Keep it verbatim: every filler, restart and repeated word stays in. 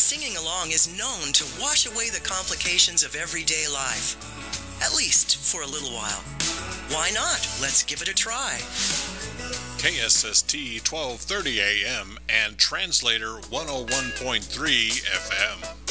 singing along is known to wash away the complications of everyday life. At least for a little while. Why not? Let's give it a try. K S S T twelve thirty A M and Translator one oh one point three F M.